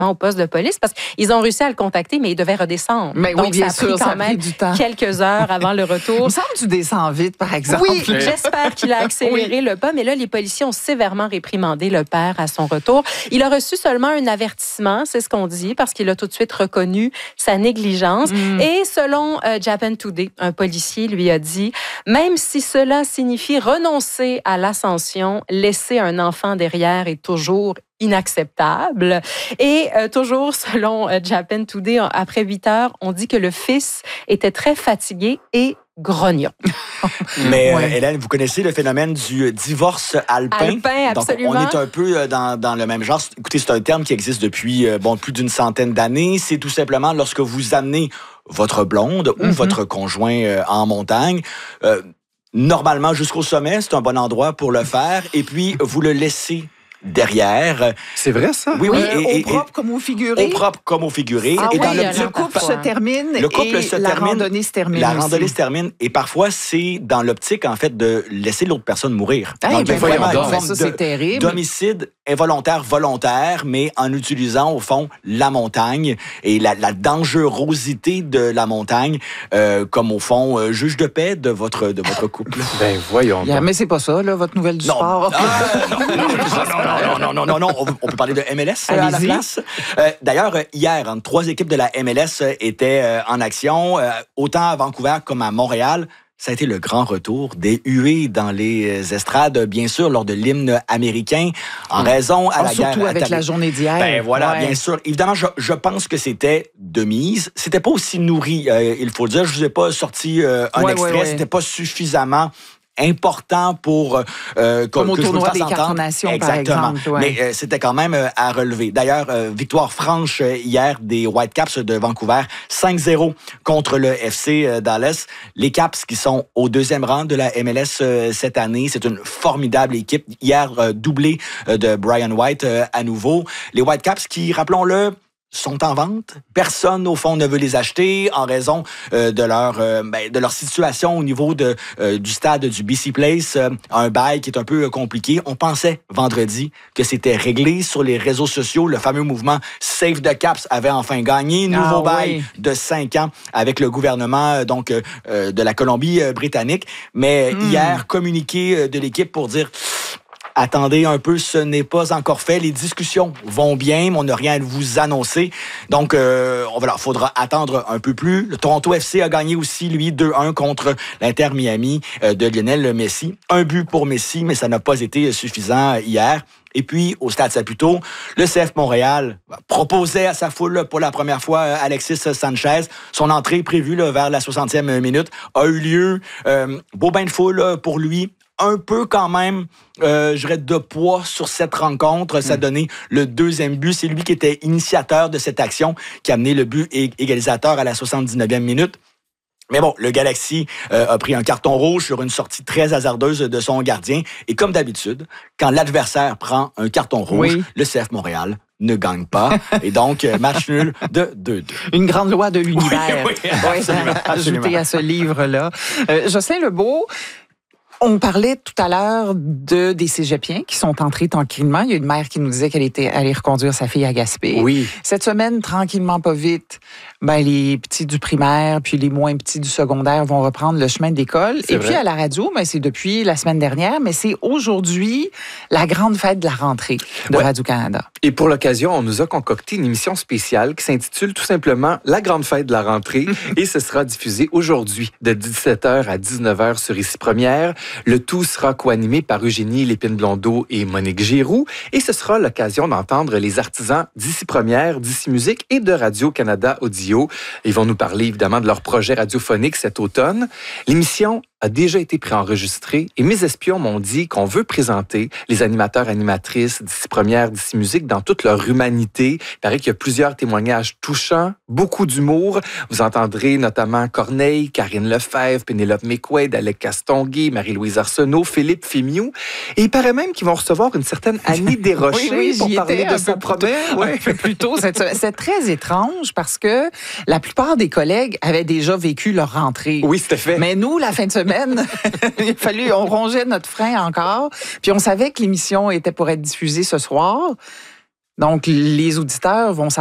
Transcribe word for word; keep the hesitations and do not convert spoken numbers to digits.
immédiatement au poste de police parce qu'ils ont réussi à le contacter, mais il devait redescendre. Mais Donc, oui, bien ça a sûr, pris quand ça a même pris du temps. quelques heures avant le retour. Il me semble que tu descends vite, par exemple. Oui, j'espère qu'il a accéléré oui. le pas, mais là, les policiers ont sévèrement réprimandé le père à son retour. Il a reçu seulement un avertissement, c'est ce qu'on dit, parce qu'il a tout de suite reconnu sa négligence. Mm. Et selon euh, Japan Today, un policier lui a dit, même si cela signifie renoncer à l'ascension, laisser un enfant derrière est toujours inacceptable. Et euh, toujours selon euh, Japan Today, après huit heures, on dit que le fils était très fatigué et grognon. Mais ouais. euh, Hélène, vous connaissez le phénomène du divorce alpin? Alpin, absolument. Donc, on est un peu dans, dans le même genre. Écoutez, c'est un terme qui existe depuis euh, bon, plus d'une centaine d'années. C'est tout simplement lorsque vous amenez votre blonde mm-hmm. ou votre conjoint euh, en montagne, euh, normalement jusqu'au sommet, c'est un bon endroit pour le faire, et puis vous le laissez derrière. C'est vrai, ça? Oui, oui. Euh, et, et, au propre comme au figuré? Au propre comme au figuré. Ah et oui, dans le, le couple se termine le couple et se la termine, randonnée se termine La aussi. randonnée se termine. Et parfois, c'est dans l'optique, en fait, de laisser l'autre personne mourir. Hey, donc, ben vraiment voyons, une forme ça, c'est terrible. D'homicide involontaire, volontaire, mais en utilisant, au fond, la montagne et la, la dangerosité de la montagne euh, comme, au fond, euh, juge de paix de votre, de votre couple. Ben, voyons. Yeah, mais c'est pas ça, là, votre nouvelle du non. sport. Ah, non, non, non, non, non, non, non, non, on, on peut parler de M L S à la place. Euh, d'ailleurs, hier, hein, trois équipes de la M L S étaient euh, en action, euh, autant à Vancouver comme à Montréal. Ça a été le grand retour des huées dans les estrades, bien sûr, lors de l'hymne américain, en raison à oh, la guerre. Surtout avec la journée d'hier. Ben voilà, ouais. bien sûr. Évidemment, je, je pense que c'était de mise. C'était pas aussi nourri, euh, il faut le dire. Je vous ai pas sorti euh, un ouais, extrait. Ouais, ouais. C'était pas suffisamment important pour euh, comme que, au que tournoi je vous fasse des cartes nations, exactement. Par exemple, ouais. Mais euh, c'était quand même euh, à relever. D'ailleurs, euh, victoire franche euh, hier des Whitecaps de Vancouver, cinq zéro contre le F C euh, Dallas. Les Caps qui sont au deuxième rang de la M L S euh, cette année, c'est une formidable équipe. Hier, euh, doublé euh, de Brian White euh, à nouveau. Les Whitecaps qui, rappelons-le, sont en vente. Personne, au fond, ne veut les acheter en raison euh, de leur euh, ben, de leur situation au niveau de euh, du stade du B C Place. Euh, un bail qui est un peu euh, compliqué. On pensait vendredi que c'était réglé sur les réseaux sociaux. Le fameux mouvement Save the Caps avait enfin gagné. Nouveau ah, bail oui. de cinq ans avec le gouvernement euh, donc euh, de la Colombie-Britannique. Mais mm. hier, communiqué de l'équipe pour dire... Attendez un peu, ce n'est pas encore fait. Les discussions vont bien, mais on n'a rien à vous annoncer. Donc, euh, voilà, faudra attendre un peu plus. Le Toronto F C a gagné aussi, lui, deux un contre l'Inter Miami euh, de Lionel Messi. Un but pour Messi, mais ça n'a pas été suffisant hier. Et puis, au Stade Saputo, le C F Montréal proposait à sa foule pour la première fois Alexis Sanchez. Son entrée prévue là, vers la soixantième minute a eu lieu. Euh, beau bain de foule pour lui. Un peu quand même, euh, je dirais, de poids sur cette rencontre. Ça a donné le deuxième but. C'est lui qui était initiateur de cette action, qui a amené le but égalisateur à la soixante-dix-neuvième minute. Mais bon, le Galaxy euh, a pris un carton rouge sur une sortie très hasardeuse de son gardien. Et comme d'habitude, quand l'adversaire prend un carton rouge, oui. le C F Montréal ne gagne pas. Et donc, match nul de deux deux. Une grande loi de l'univers. Oui, oui, absolument, absolument. Ajoutée à ce livre-là. Euh, Jocelyn Lebeau, on parlait tout à l'heure de, des cégepiens qui sont entrés tranquillement. Il y a une mère qui nous disait qu'elle était allée reconduire sa fille à Gaspé. Oui. Cette semaine, tranquillement, pas vite, ben, les petits du primaire puis les moins petits du secondaire vont reprendre le chemin de l'école. Et vrai. Puis à la radio, ben, c'est depuis la semaine dernière, mais c'est aujourd'hui la grande fête de la rentrée de ouais. Radio-Canada. Et pour l'occasion, on nous a concocté une émission spéciale qui s'intitule tout simplement « La grande fête de la rentrée » et ce sera diffusé aujourd'hui de dix-sept heures à dix-neuf heures sur Ici Première. Le tout sera co-animé par Eugénie Lépine-Blondeau et Monique Giroux. Et ce sera l'occasion d'entendre les artisans d'Ici Première, d'Ici Musique et de Radio-Canada Audio. Ils vont nous parler évidemment de leur projet radiophonique cet automne. L'émission a déjà été préenregistrée et mes espions m'ont dit qu'on veut présenter les animateurs animatrices d'Ici Première, d'Ici Musique dans toute leur humanité. Il paraît qu'il y a plusieurs témoignages touchants, beaucoup d'humour. Vous entendrez notamment Corneille, Karine Lefebvre, Pénélope McQuaid, Alec Castonguay, Marie-Louise Arsenault, Philippe Fémiou. Et il paraît même qu'ils vont recevoir une certaine Annie Desrochers oui, oui, pour parler de sa projet. Ouais. Un peu plus tôt. C'est, c'est très étrange parce que la plupart des collègues avaient déjà vécu leur rentrée. Oui, c'était fait. Mais nous, la fin de semaine, il a fallu, on rongeait notre frein encore. Puis on savait que l'émission était pour être diffusée ce soir. Donc, les auditeurs vont